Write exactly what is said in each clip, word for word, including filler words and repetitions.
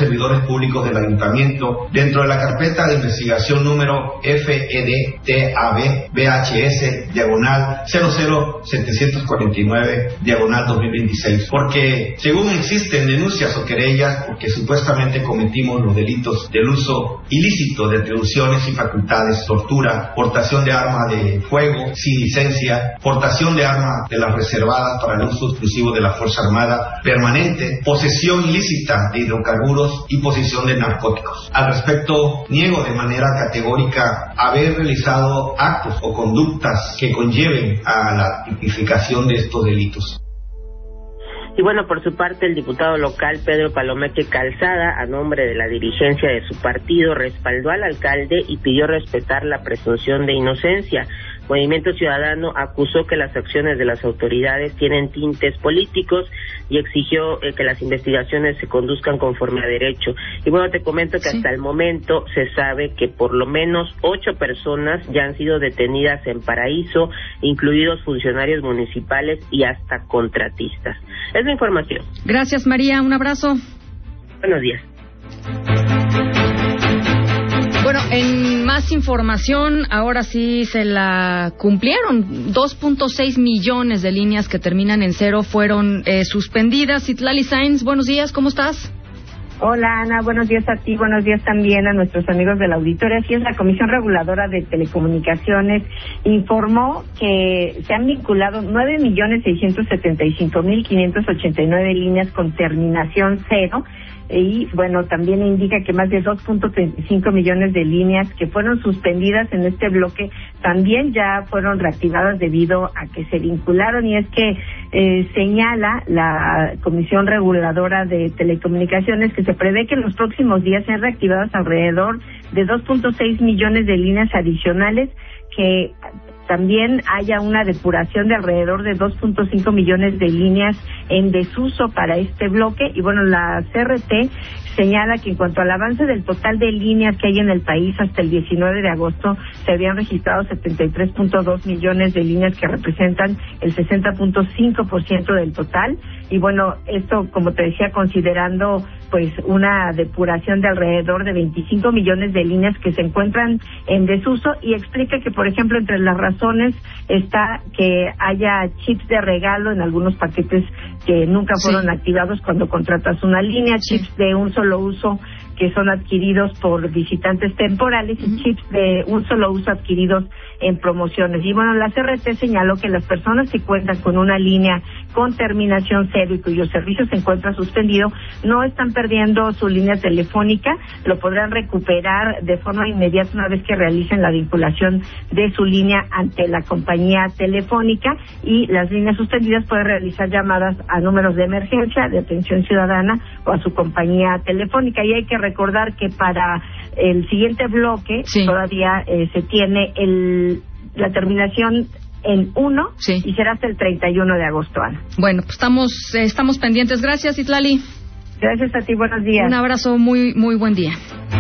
servidores públicos del ayuntamiento dentro de la carpeta de investigación número F E D T A B B H S diagonal cero cero setecientos cuarenta y nueve diagonal dos mil veintiséis, porque según existen denuncias o querellas porque supuestamente cometimos los delitos del uso ilícito de atribuciones y facultades, tortura, portación de arma de fuego sin licencia, portación de arma de las reservadas para el uso exclusivo de la Fuerza Armada permanente, posesión ilícita de hidrocarburos y posesión de narcóticos. Al respecto, niego de manera categórica haber realizado actos o conductas que conlleven a la tipificación de estos delitos. Y bueno, por su parte, el diputado local Pedro Palomeque Calzada, a nombre de la dirigencia de su partido, respaldó al alcalde y pidió respetar la presunción de inocencia. Movimiento Ciudadano acusó que las acciones de las autoridades tienen tintes políticos y exigió eh, que las investigaciones se conduzcan conforme a derecho. Y bueno, te comento que sí. Hasta el momento se sabe que por lo menos ocho personas ya han sido detenidas en Paraíso, incluidos funcionarios municipales y hasta contratistas. Es la información. Gracias, María. Un abrazo. Buenos días. Bueno, en más información, ahora sí se la cumplieron. dos punto seis millones de líneas que terminan en cero fueron eh, suspendidas. Citlali Sáenz, buenos días, ¿cómo estás? Hola, Ana, buenos días a ti, buenos días también a nuestros amigos de la auditoría. Así es, la Comisión Reguladora de Telecomunicaciones informó que se han vinculado nueve millones seiscientos setenta y cinco mil quinientas ochenta y nueve líneas con terminación cero. Y bueno, también indica que más de dos punto treinta y cinco millones de líneas que fueron suspendidas en este bloque también ya fueron reactivadas debido a que se vincularon. Y es que eh, señala la Comisión Reguladora de Telecomunicaciones que se prevé que en los próximos días sean reactivadas alrededor de dos punto seis millones de líneas adicionales, que también haya una depuración de alrededor de dos punto cinco millones de líneas en desuso para este bloque. Y bueno, la C R T señala que en cuanto al avance del total de líneas que hay en el país hasta el diecinueve de agosto, se habían registrado setenta y tres punto dos millones de líneas que representan el sesenta punto cinco por ciento del total. Y bueno, esto, como te decía, considerando pues una depuración de alrededor de veinticinco millones de líneas que se encuentran en desuso, y explica que, por ejemplo, entre las razones está que haya chips de regalo en algunos paquetes que nunca fueron sí. activados cuando contratas una línea, sí. chips de un solo uso que son adquiridos por visitantes temporales uh-huh. y chips de un solo uso adquiridos en promociones. Y bueno, la C R T señaló que las personas que cuentan con una línea con terminación cero y cuyo servicio se encuentra suspendido no están perdiendo su línea telefónica, lo podrán recuperar de forma inmediata una vez que realicen la vinculación de su línea ante la compañía telefónica, y las líneas suspendidas pueden realizar llamadas a números de emergencia, de atención ciudadana o a su compañía telefónica. Y hay que recordar que para el siguiente bloque sí. todavía eh, se tiene el la terminación en uno sí. y será hasta el treinta y uno de agosto, Ana. Bueno, pues estamos eh, estamos pendientes. Gracias, Citlali. Gracias a ti, buenos días. Un abrazo, muy muy buen día.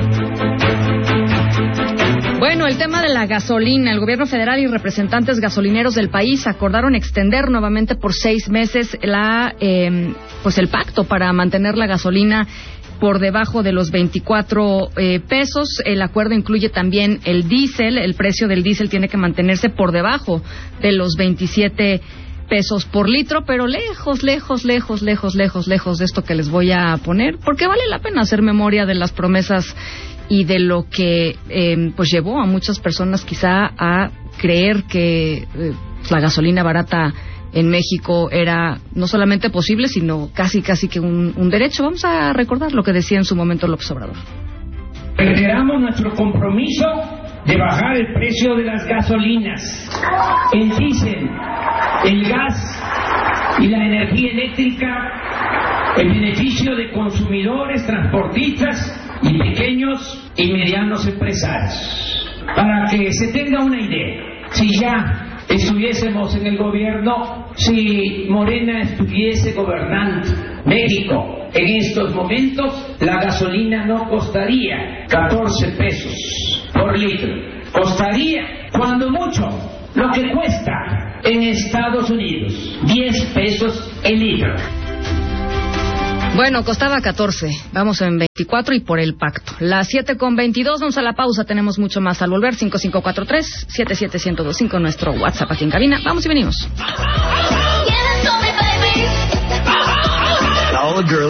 Bueno, el tema de la gasolina. El gobierno federal y representantes gasolineros del país acordaron extender nuevamente por seis meses la eh, pues el pacto para mantener la gasolina por debajo de los veinticuatro eh, pesos. El acuerdo incluye también el diésel. El precio del diésel tiene que mantenerse por debajo de los veintisiete pesos por litro, pero lejos, lejos, lejos, lejos, lejos, lejos de esto que les voy a poner, porque vale la pena hacer memoria de las promesas y de lo que eh, pues llevó a muchas personas quizá a creer que eh, la gasolina barata en México era no solamente posible, sino casi, casi que un, un derecho. Vamos a recordar lo que decía en su momento López Obrador. Reiteramos nuestro compromiso de bajar el precio de las gasolinas, el diésel, el gas y la energía eléctrica, en beneficio de consumidores, transportistas y pequeños y medianos empresarios. Para que se tenga una idea, si ya estuviésemos en el gobierno, si Morena estuviese gobernando México en estos momentos, la gasolina no costaría catorce pesos por litro, costaría cuando mucho lo que cuesta en Estados Unidos, diez pesos el litro. Bueno, costaba catorce, vamos en veinticuatro y por el pacto. Las siete con veintidós, vamos a la pausa, tenemos mucho más al volver. Cinco cinco cuatro tres, siete siete uno cero dos cinco, nuestro WhatsApp aquí en cabina. Vamos y venimos. All the girls